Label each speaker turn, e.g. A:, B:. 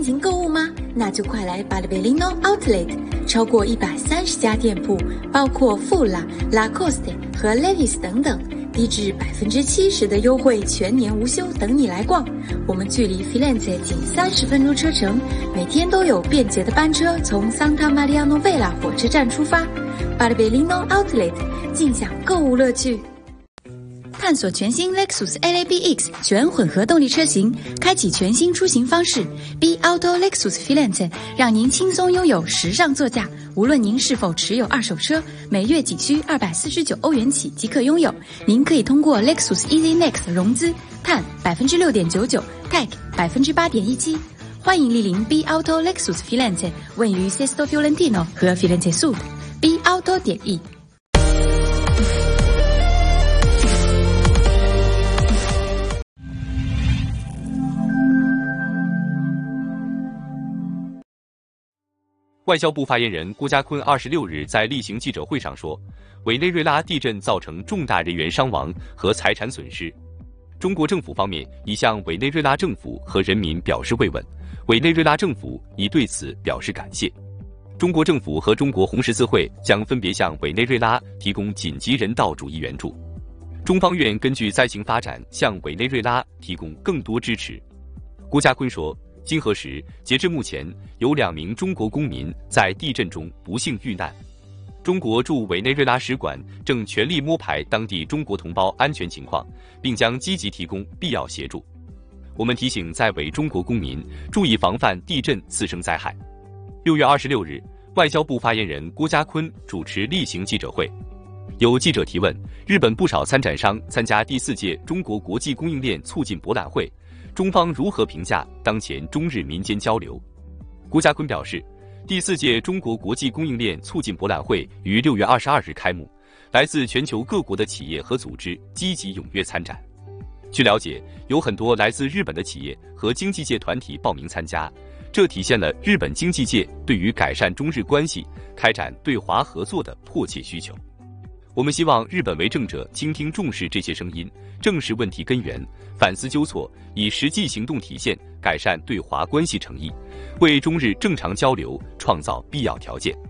A: 行购物吗？那就快来Bartolino Outlet， 超过130家店铺，包括富拉、Lacoste 和 Levi's 等等，低至70%的优惠，全年无休，等你来逛。我们距离 Firenze 仅30分钟车程，每天都有便捷的班车从 Santa Maria Novella 火车站出发。Bartolino Outlet， 尽享购物乐趣。探索全新 Lexus LABX 全混合动力车型，开启全新出行方式。B Auto Lexus Firenze 让您轻松拥有时尚座驾。无论您是否持有二手车，每月仅需249欧元起即可拥有。您可以通过 Lexus Easy Next 融资，碳 6.99%，TEC 8.17%。欢迎莅临 B Auto Lexus Firenze， 位于 Sesto Fiorentino 和 Firenze Sud。B Auto.E。
B: 外交部发言人郭家坤26日在例行记者会上说，委内瑞拉地震造成重大人员伤亡和财产损失，中国政府方面已向委内瑞拉政府和人民表示慰问，委内瑞拉政府已对此表示感谢。中国政府和中国红十字会将分别向委内瑞拉提供紧急人道主义援助，中方愿根据灾情发展向委内瑞拉提供更多支持。郭家坤说，经核实，截至目前，有2名中国公民在地震中不幸遇难。中国驻委内瑞拉使馆正全力摸排当地中国同胞安全情况，并将积极提供必要协助。我们提醒在委中国公民注意防范地震次生灾害。6月26日，外交部发言人郭家坤主持例行记者会，有记者提问，日本不少参展商参加第4届中国国际供应链促进博览会，中方如何评价当前中日民间交流？郭家坤表示，第4届中国国际供应链促进博览会于6月22日开幕，来自全球各国的企业和组织积极踊跃参展。据了解，有很多来自日本的企业和经济界团体报名参加，这体现了日本经济界对于改善中日关系、开展对华合作的迫切需求。我们希望日本为政者倾听重视这些声音，正视问题根源，反思纠错，以实际行动体现改善对华关系诚意，为中日正常交流创造必要条件。